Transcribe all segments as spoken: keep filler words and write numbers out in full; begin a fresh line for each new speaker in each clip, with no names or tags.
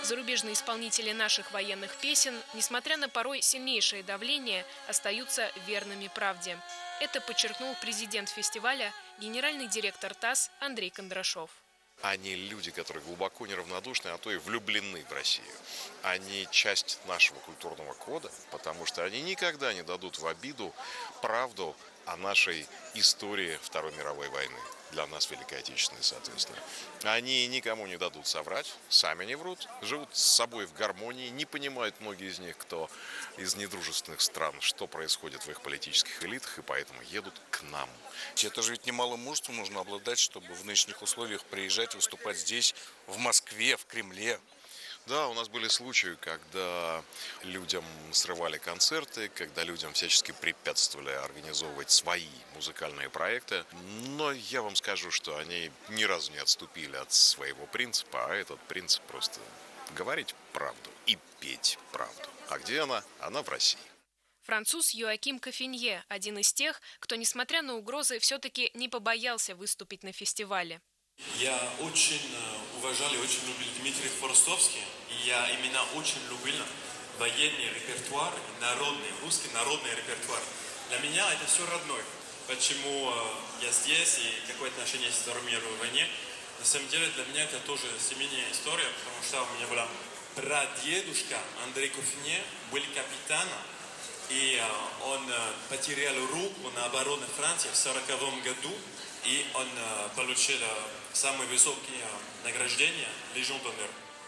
Зарубежные исполнители наших военных песен, несмотря на порой сильнейшее давление, остаются верными правде. Это подчеркнул президент фестиваля, генеральный директор ТАСС Андрей Кондрашов.
Они люди, которые глубоко неравнодушны, а то и влюблены в Россию. Они часть нашего культурного кода, потому что они никогда не дадут в обиду правду о нашей истории Второй мировой войны. Для нас Великой Отечественной, соответственно. Они никому не дадут соврать, сами не врут, живут с собой в гармонии, не понимают многие из них, кто из недружественных стран, что происходит в их политических элитах, и поэтому едут к нам.
Это же ведь немалым мужеством нужно обладать, чтобы в нынешних условиях приезжать, выступать здесь, в Москве, в Кремле.
Да, у нас были случаи, когда людям срывали концерты, когда людям всячески препятствовали организовывать свои музыкальные проекты. Но я вам скажу, что они ни разу не отступили от своего принципа, а этот принцип просто говорить правду и петь правду. А где она? Она в России.
Француз Йоаким Кофинье – один из тех, кто, несмотря на угрозы, все-таки не побоялся выступить на фестивале.
Я очень уважал и очень любил Дмитрия Хворостовский, и я именно очень любил военный репертуар, народный, русский народный репертуар. Для меня это все родное. Почему я здесь и какое отношение к Второй мировой войне? На самом деле для меня это тоже семейная история, потому что у меня была прадедушка Андрей Кофинье, был капитаном, и он потерял руку на обороне Франции в сороковом году. И он э, получил э, самые высокие э, награждения Легион d'Honneur.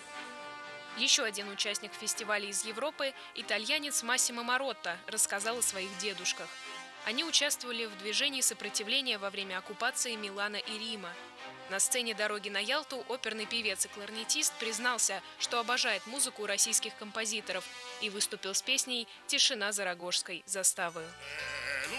Еще один участник фестиваля из Европы, итальянец Массимо Маротта, рассказал о своих дедушках. Они участвовали в движении сопротивления во время оккупации Милана и Рима. На сцене «Дороги на Ялту» оперный певец и кларнетист признался, что обожает музыку российских композиторов, и выступил с песней «Тишина за Рогожской заставою».